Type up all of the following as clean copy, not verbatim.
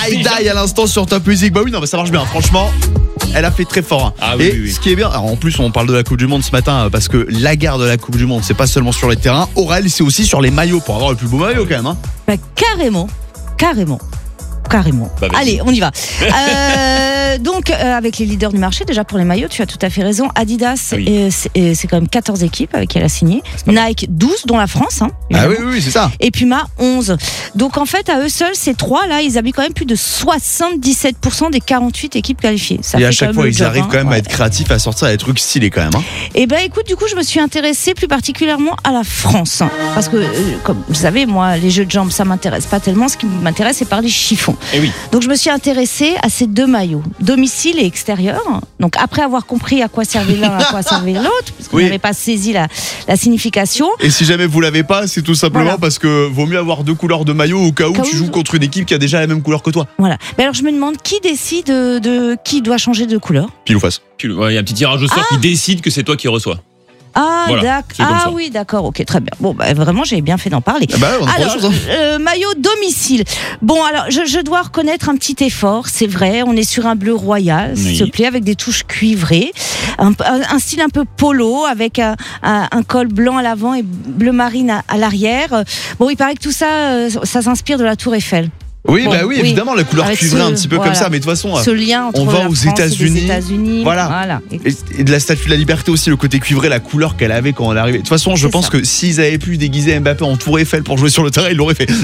Die à l'instant sur Top Music. Bah oui, non, mais ça marche bien, franchement. Elle a fait très fort. Ah, oui, et oui. ce qui est bien, alors en plus on parle de la Coupe du Monde ce matin parce que la guerre de la Coupe du Monde, c'est pas seulement sur les terrains. Aurel, c'est aussi sur les maillots pour avoir le plus beau maillot quand même. Hein. Bah, carrément. Bah, Allez, on y va. Donc, avec les leaders du marché, déjà pour les maillots, tu as tout à fait raison. Adidas, Oui. c'est quand même 14 équipes avec qui elle a signé. Nike, 12, dont la France. Hein, Ah oui, c'est ça. et Puma, 11. Donc, en fait, à eux seuls, ces trois là, ils habillent quand même plus de 77% des 48 équipes qualifiées. Ça Et fait à quand chaque même fois, le ils job, arrivent hein. quand même à Ouais. être créatifs, à sortir des trucs stylés quand même. Hein. Et ben écoute, du coup, je me suis intéressée plus particulièrement à la France. Parce que, comme vous savez, moi, les jeux de jambes, ça m'intéresse pas tellement. Ce qui m'intéresse, c'est par les chiffons. Et oui. Donc je me suis intéressée à ces deux maillots, domicile et extérieur. Donc après avoir compris à quoi servait l'un, à quoi servait l'autre, parce qu'on Oui. n'avait pas saisi la signification. Et si jamais vous l'avez pas, c'est tout simplement Voilà. parce que vaut mieux avoir deux couleurs de maillot au cas où tu joues contre une équipe qui a déjà la même couleur que toi. Voilà. Mais alors je me demande qui décide de qui doit changer de couleur. Pile ou face. Il y a un petit tirage au sort qui décide que c'est toi qui reçois. Ah, Voilà, c'est comme ça. oui, d'accord, ok, très bien. Bon, bah, vraiment, j'ai bien fait d'en parler. Ah bah, on apprend Alors, des choses, hein. maillot domicile. Bon, alors, je dois reconnaître un petit effort, c'est vrai. On est sur un bleu royal, s'il Oui. te plaît, avec des touches cuivrées. Un style un peu polo, avec un col blanc à l'avant et bleu marine à l'arrière. Bon, il paraît que tout ça, ça s'inspire de la Tour Eiffel. Oui, Bon, bah oui, oui. évidemment, la couleur Avec cuivrée ce- un petit peu voilà. comme ça, mais de toute façon, Ce lien entre on va la aux France et les États-Unis. États-Unis. Voilà. Et de la Statue de la Liberté aussi, le côté cuivré, la couleur qu'elle avait quand elle arrivait. De toute façon, je C'est pense ça. que s'ils avaient pu déguiser Mbappé en Tour Eiffel pour jouer sur le terrain, ils l'auraient fait.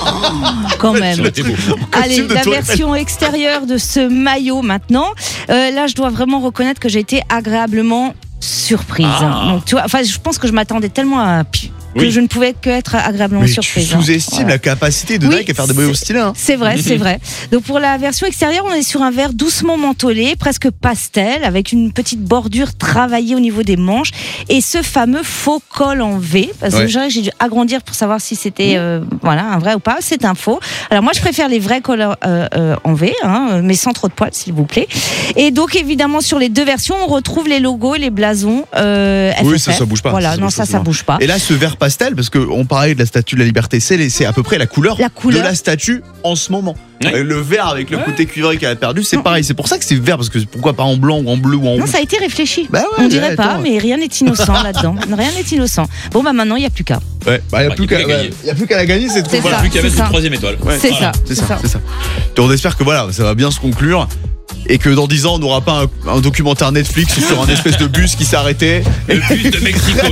Quand même. C'était beau. Allez, Costume de la Tour Eiffel. version extérieure de ce maillot maintenant. Là, je dois vraiment reconnaître que j'ai été agréablement surprise. Ah. Donc, tu vois, enfin, je pense que je m'attendais tellement à que Oui. je ne pouvais que être agréablement Mais tu surprise. hein. sous-estimes Voilà. la capacité de Oui, Nike à faire des maillots stylés. Hein. C'est vrai, c'est vrai. Donc pour la version extérieure, on est sur un vert doucement mentholé, presque pastel, avec une petite bordure travaillée au niveau des manches et ce fameux faux col en V. Parce que Ouais. j'ai dû agrandir pour savoir si c'était voilà un vrai ou pas. C'est un faux. Alors moi, je préfère les vrais cols en V, hein, mais sans trop de poils, s'il vous plaît. Et donc évidemment sur les deux versions, on retrouve les logos et les blasons. Oui, FFF. ça bouge pas. Voilà, non, ça bouge pas. Et là, ce vert pastel, parce qu'on parlait de la Statue de la Liberté, c'est à peu près la couleur de la statue en ce moment. Ouais. Le vert avec le côté cuivré qu'elle a perdu, c'est pareil. C'est pour ça que c'est vert, parce que pourquoi pas en blanc ou en bleu ou en Non, rouge. ça a été réfléchi. Bah ouais, on dirait ouais, pas, attends. mais rien n'est innocent là-dedans. Rien n'est innocent. Bon, bah maintenant, il n'y a plus qu'à. Ouais, bah, il n'y a plus il y a qu'à plus qu'à gagner. y a plus qu'à la gagner, cette C'est coupe. ça. Voilà, plus qu'à mettre c'est une ça. 3e étoile. C'est Voilà. ça. C'est ça, c'est ça. Et on espère que voilà, ça va bien se conclure. Et que dans 10 ans, on n'aura pas un documentaire Netflix sur un espèce de bus qui s'est arrêté. Le but de Mexico.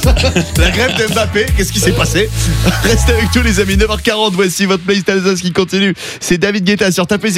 La grève de Mbappé, qu'est-ce qui s'est passé? Restez avec nous les amis, 9h40, voici votre playlist Alsace qui continue. C'est David Guetta sur Tapez.